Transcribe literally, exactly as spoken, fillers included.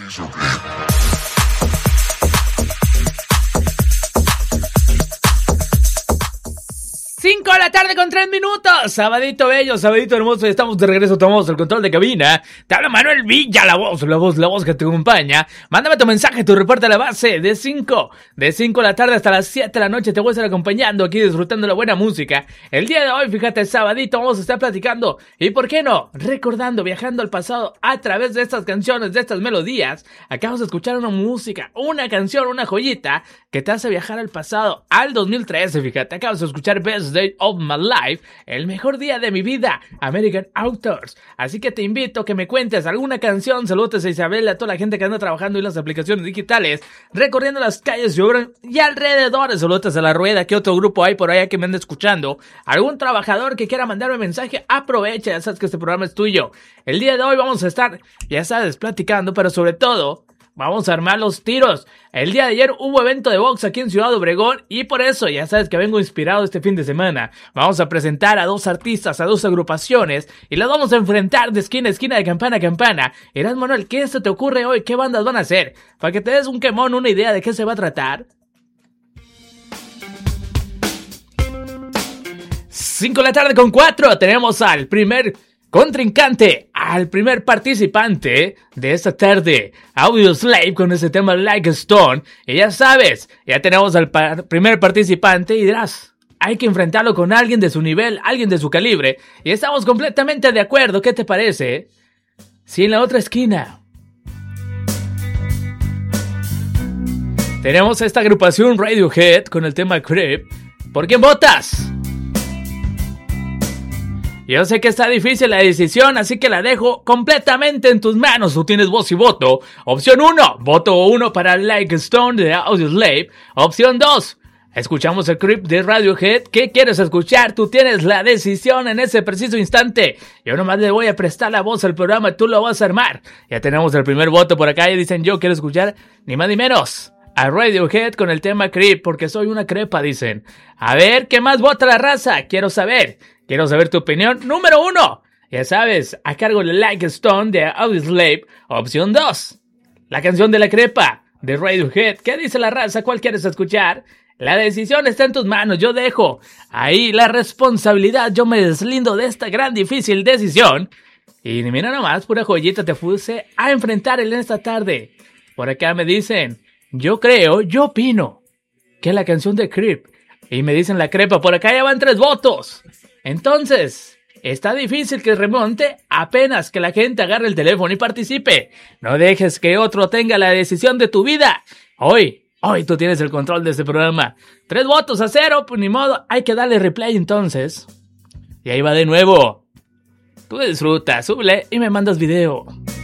cinco de la tarde con tres minutos. Sabadito bello, sabadito hermoso. Estamos de regreso, tomamos el control de cabina. Te habla Manuel Villa, la voz, la voz, la voz que te acompaña. Mándame tu mensaje, tu reporte a la base. De cinco, de cinco de la tarde hasta las siete de la noche te voy a estar acompañando aquí, disfrutando la buena música. El día de hoy, fíjate, sabadito, vamos a estar platicando. Y por qué no, recordando, viajando al pasado a través de estas canciones, de estas melodías. Acabamos de escuchar una música, una canción, una joyita que te hace viajar al pasado, al dos mil trece, fíjate. Acabas de escuchar Best Day of My Life, el mejor día de mi vida, American Authors. Así que te invito a que me cuentes alguna canción. Saludos a Isabel, a toda la gente que anda trabajando en las aplicaciones digitales, recorriendo las calles y alrededores. Saludos a La Rueda, ¿qué otro grupo hay por allá que me anda escuchando? Algún trabajador que quiera mandarme mensaje, aprovecha, ya sabes que este programa es tuyo. El día de hoy vamos a estar, ya sabes, platicando, pero sobre todo vamos a armar los tiros. El día de ayer hubo evento de box aquí en Ciudad Obregón y por eso ya sabes que vengo inspirado este fin de semana. Vamos a presentar a dos artistas, a dos agrupaciones y las vamos a enfrentar de esquina a esquina, de campana a campana. Eras Manuel, ¿qué se te ocurre hoy? ¿Qué bandas van a hacer? Para que te des un quemón, una idea de qué se va a tratar. cinco de la tarde con cuatro, tenemos al primer contrincante, al primer participante de esta tarde, Audioslave, con ese tema Like a Stone. Y ya sabes, ya tenemos al par- primer participante y dirás, hay que enfrentarlo con alguien de su nivel, alguien de su calibre. Y estamos completamente de acuerdo, ¿qué te parece? Si en la otra esquina tenemos a esta agrupación Radiohead con el tema Creep, ¿por quién votas? Yo sé que está difícil la decisión, así que la dejo completamente en tus manos. Tú tienes voz y voto. Opción uno, voto uno para Like a Stone de Audioslave. Opción dos, escuchamos el Creep de Radiohead. ¿Qué quieres escuchar? Tú tienes la decisión en ese preciso instante. Yo nomás le voy a prestar la voz al programa, tú lo vas a armar. Ya tenemos el primer voto por acá y dicen, yo quiero escuchar ni más ni menos a Radiohead con el tema Creep, porque soy una crepa, dicen. A ver, ¿qué más vota la raza? Quiero saber. Quiero saber tu opinión. Número uno, ya sabes, a cargo de Like a Stone de Audioslave. Opción dos, la canción de la crepa de Radiohead. ¿Qué dice la raza? ¿Cuál quieres escuchar? La decisión está en tus manos. Yo dejo ahí la responsabilidad. Yo me deslindo de esta gran difícil decisión. Y mira nomás, pura joyita te puse a enfrentar en esta tarde. Por acá me dicen, yo creo, yo opino que la canción de Creep. Y me dicen la crepa, por acá ya van tres votos. Entonces, está difícil que remonte apenas que la gente agarre el teléfono y participe. No dejes que otro tenga la decisión de tu vida. Hoy, hoy tú tienes el control de este programa. Tres votos a cero, pues ni modo, hay que darle replay entonces. Y ahí va de nuevo. Tú disfruta, súbele y me mandas video.